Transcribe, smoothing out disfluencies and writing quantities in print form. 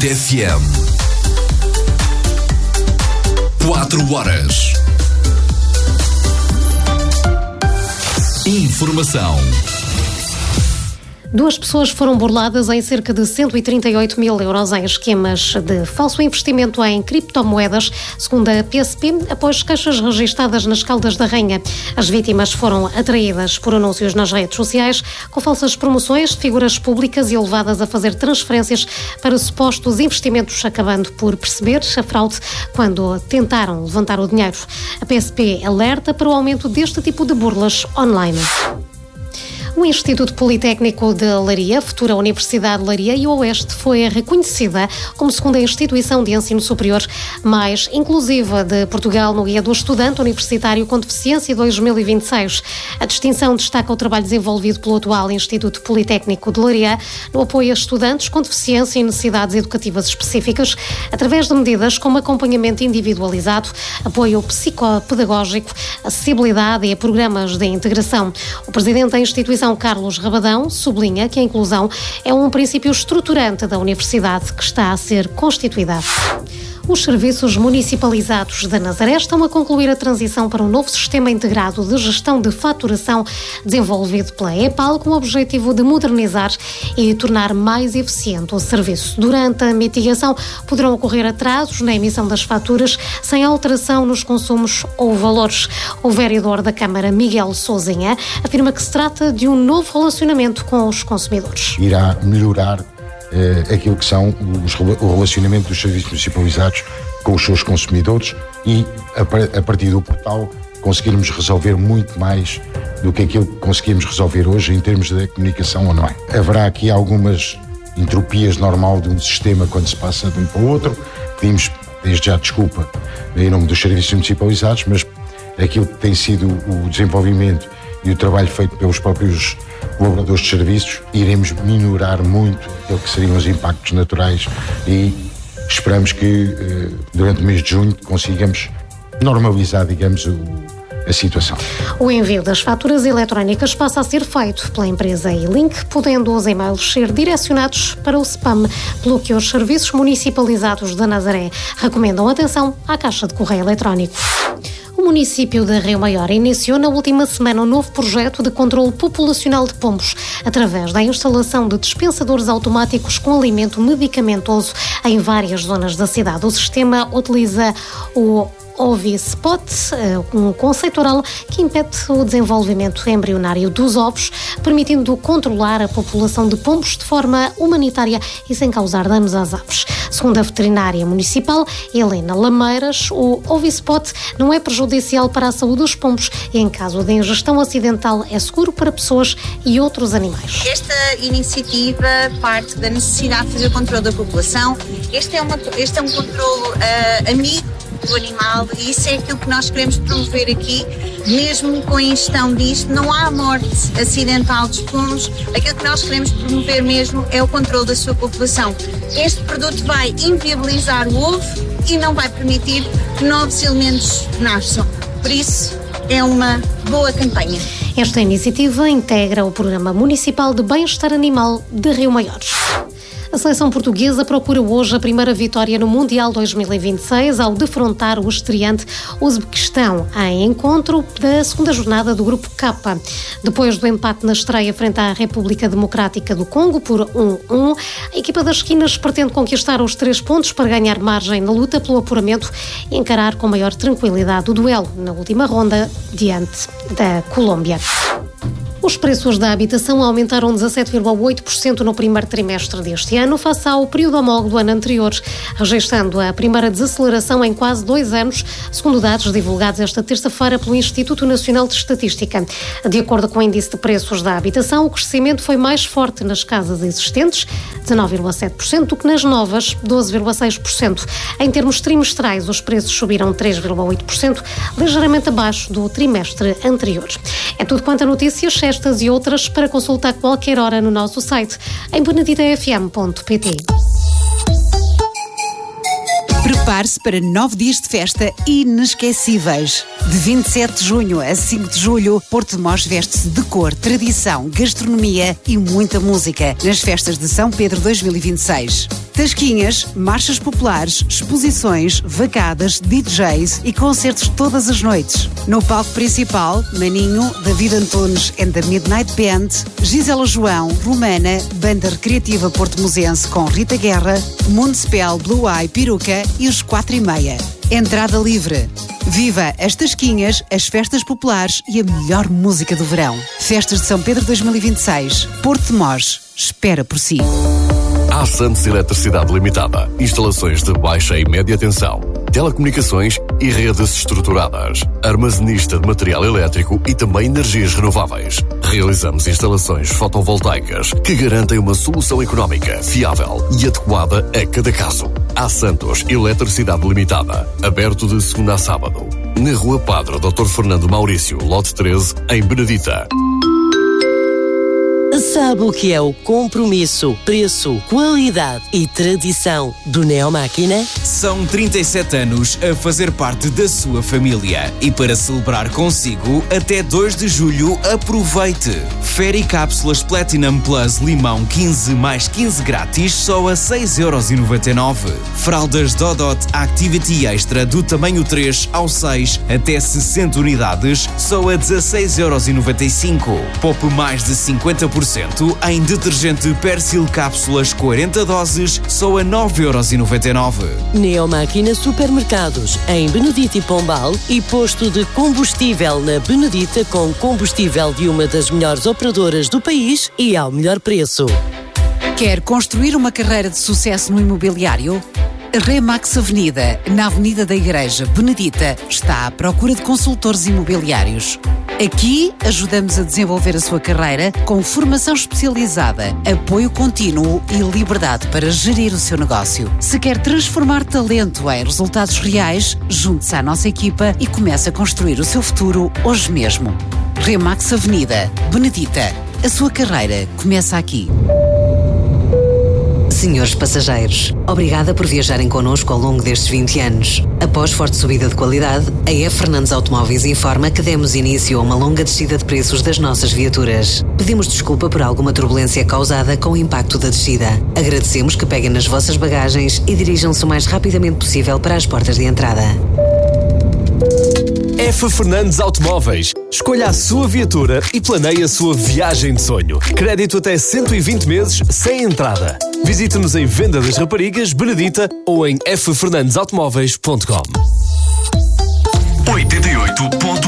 FM. 4 horas. Informação. 2 pessoas foram burladas em cerca de 138 mil euros em esquemas de falso investimento em criptomoedas, segundo a PSP, após queixas registadas nas Caldas da Rainha. As vítimas foram atraídas por anúncios nas redes sociais, com falsas promoções de figuras públicas e levadas a fazer transferências para supostos investimentos, acabando por perceber a fraude quando tentaram levantar o dinheiro. A PSP alerta para o aumento deste tipo de burlas online. O Instituto Politécnico de Leiria, futura Universidade de Leiria e Oeste, foi reconhecida como segunda instituição de ensino superior mais inclusiva de Portugal no Guia do Estudante Universitário com Deficiência 2026. A distinção destaca o trabalho desenvolvido pelo atual Instituto Politécnico de Leiria no apoio a estudantes com deficiência e necessidades educativas específicas, através de medidas como acompanhamento individualizado, apoio psicopedagógico, acessibilidade e programas de integração. O presidente da instituição, Carlos Rabadão, sublinha que a inclusão é um princípio estruturante da universidade que está a ser constituída. Os serviços municipalizados da Nazaré estão a concluir a transição para um novo sistema integrado de gestão de faturação desenvolvido pela EPAL com o objetivo de modernizar e tornar mais eficiente o serviço. Durante a mitigação poderão ocorrer atrasos na emissão das faturas sem alteração nos consumos ou valores. O vereador da Câmara, Miguel Sousinha, afirma que se trata de um novo relacionamento com os consumidores. Irá melhorar aquilo que são o relacionamento dos serviços municipalizados com os seus consumidores e, a partir do portal, conseguirmos resolver muito mais do que aquilo que conseguimos resolver hoje em termos de comunicação online. Haverá aqui algumas entropias normal de um sistema quando se passa de um para o outro. Pedimos desde já desculpa em nome dos serviços municipalizados, mas aquilo que tem sido o desenvolvimento e o trabalho feito pelos próprios colaboradores de serviços, iremos minorar muito aquilo que seriam os impactos naturais e esperamos que durante o mês de junho consigamos normalizar, digamos, a situação. O envio das faturas eletrónicas passa a ser feito pela empresa E-Link, podendo os e-mails ser direcionados para o spam, pelo que os serviços municipalizados da Nazaré recomendam atenção à caixa de correio eletrónico. O município de Rio Maior iniciou na última semana um novo projeto de controle populacional de pombos, através da instalação de dispensadores automáticos com alimento medicamentoso em várias zonas da cidade. O sistema utiliza o Ovispot, um conceito oral que impede o desenvolvimento embrionário dos ovos, permitindo controlar a população de pombos de forma humanitária e sem causar danos às aves. Segundo a veterinária municipal, Helena Lameiras, o Ovispot não é prejudicial para a saúde dos pombos e, em caso de ingestão acidental, é seguro para pessoas e outros animais. Esta iniciativa parte da necessidade de fazer o controle da população. Este é um controle amigo do animal e isso é aquilo que nós queremos promover aqui. Mesmo com a ingestão disto, não há morte acidental dos pombos. Aquilo que nós queremos promover mesmo é o controle da sua população. Este produto vai inviabilizar o ovo e não vai permitir que novos elementos nasçam. Por isso, é uma boa campanha. Esta iniciativa integra o Programa Municipal de Bem-Estar Animal de Rio Maior. A seleção portuguesa procura hoje a primeira vitória no Mundial 2026 ao defrontar o estreante Uzbequistão em encontro da segunda jornada do Grupo K. Depois do empate na estreia frente à República Democrática do Congo por 1-1, a equipa das esquinas pretende conquistar os 3 pontos para ganhar margem na luta pelo apuramento e encarar com maior tranquilidade o duelo na última ronda diante da Colômbia. Os preços da habitação aumentaram 17,8% no primeiro trimestre deste ano, face ao período homólogo do ano anterior, registrando a primeira desaceleração em quase 2 anos, segundo dados divulgados esta terça-feira pelo Instituto Nacional de Estatística. De acordo com o índice de preços da habitação, o crescimento foi mais forte nas casas existentes, 19,7%, do que nas novas, 12,6%. Em termos trimestrais, os preços subiram 3,8%, ligeiramente abaixo do trimestre anterior. É tudo quanto a notícias. Estas e outras para consultar qualquer hora no nosso site em beneditafm.pt. Prepare-se para 9 dias de festa inesquecíveis. De 27 de junho a 5 de julho, Porto de Mós veste-se de cor, tradição, gastronomia e muita música nas festas de São Pedro 2026. Tasquinhas, marchas populares, exposições, vacadas, DJs e concertos todas as noites. No palco principal, Maninho, David Antunes and the Midnight Band, Gisela João, Romana, Banda Recreativa Porto-Mosense com Rita Guerra, Municipal, Blue Eye, Peruca e os 4:30. Entrada livre. Viva as Tasquinhas, as festas populares e a melhor música do verão. Festas de São Pedro 2026. Porto de Mós espera por si. A Santos Eletricidade Limitada. Instalações de baixa e média tensão, telecomunicações e redes estruturadas. Armazenista de material elétrico e também energias renováveis. Realizamos instalações fotovoltaicas que garantem uma solução económica, fiável e adequada a cada caso. A Santos Eletricidade Limitada. Aberto de segunda a sábado. Na Rua Padre Dr. Fernando Maurício, lote 13, em Benedita. Sabe o que é o compromisso, preço, qualidade e tradição do Neomáquina? São 37 anos a fazer parte da sua família. E para celebrar consigo, até 2 de julho, aproveite! Feri Cápsulas Platinum Plus Limão 15 mais 15 grátis só a 6,99€. Fraldas Dodot Activity Extra do tamanho 3 ao 6 até 60 unidades só a 16,95€. Poupe mais de 50% em detergente Persil Cápsulas 40 doses só a 9,99€. Neomáquina Supermercados em Benedita e Pombal e posto de combustível na Benedita com combustível de uma das melhores operadoras do país e ao melhor preço. Quer construir uma carreira de sucesso no imobiliário? Remax Avenida, na Avenida da Igreja, Benedita, está à procura de consultores imobiliários. Aqui ajudamos a desenvolver a sua carreira com formação especializada, apoio contínuo e liberdade para gerir o seu negócio. Se quer transformar talento em resultados reais, junte-se à nossa equipa e comece a construir o seu futuro hoje mesmo. Remax Avenida, Benedita. A sua carreira começa aqui. Senhores passageiros, obrigada por viajarem connosco ao longo destes 20 anos. Após forte subida de qualidade, a F. Fernandes Automóveis informa que demos início a uma longa descida de preços das nossas viaturas. Pedimos desculpa por alguma turbulência causada com o impacto da descida. Agradecemos que peguem nas vossas bagagens e dirijam-se o mais rapidamente possível para as portas de entrada. F. Fernandes Automóveis. Escolha a sua viatura e planeie a sua viagem de sonho. Crédito até 120 meses sem entrada. Visite-nos em Venda das Raparigas, Benedita ou em ffernandesautomóveis.com. 88.